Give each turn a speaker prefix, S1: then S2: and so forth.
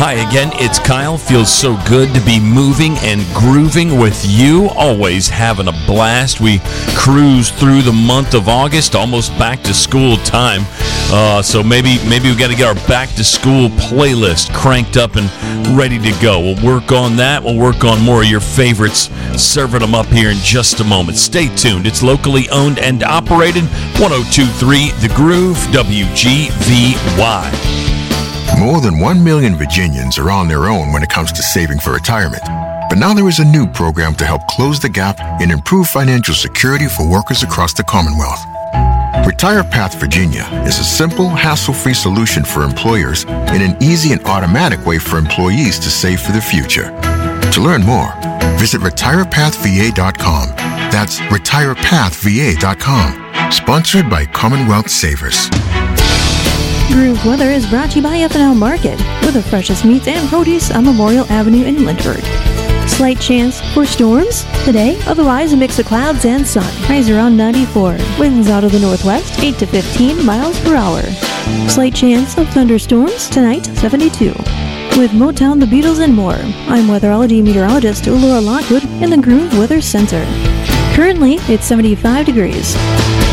S1: Hi again, it's Kyle. Feels so good to be moving and grooving with you. Always having a blast. We cruise through the month of August, almost back to school time. So maybe we got to get our back to school playlist cranked up and ready to go. We'll work on that. We'll work on more of your favorites, serving them up here in just a moment. Stay tuned. It's locally owned and operated. 102.3 The Groove, WGVY.
S2: More than 1 million Virginians are on their own when it comes to saving for retirement. But now there is a new program to help close the gap and improve financial security for workers across the Commonwealth. Retire Path Virginia is a simple, hassle-free solution for employers and an easy and automatic way for employees to save for the future. To learn more, visit retirepathva.com. That's retirepathva.com. Sponsored by Commonwealth Savers.
S3: Groove Weather is brought to you by F&L Market, with the freshest meats and produce on Memorial Avenue in Lynchburg. Slight chance for storms today, otherwise a mix of clouds and sun. Highs around 94. Winds out of the northwest, 8 to 15 miles per hour. Slight chance of thunderstorms tonight, 72. With Motown, the Beatles, and more, I'm weatherology meteorologist Laura Lockwood in the Groove Weather Center. Currently, it's 75 degrees.